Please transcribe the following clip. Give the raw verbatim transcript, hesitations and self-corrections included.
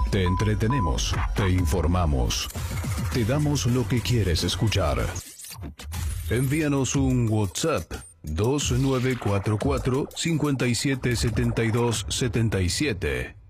Te entretenemos, te informamos, te damos lo que quieres escuchar. Envíanos un WhatsApp dos nueve cuatro cuatro, cinco siete siete dos siete siete.